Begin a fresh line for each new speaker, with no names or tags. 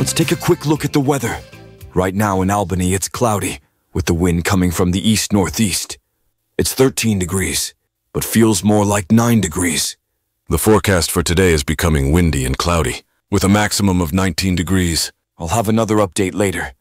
Let's take a quick look at the weather. Right now in Albany, it's cloudy, with the wind coming from the east-northeast. It's 13 degrees, but feels more like 9 degrees.
The forecast for today is becoming windy and cloudy, with a maximum of 19 degrees.
I'll have another update later.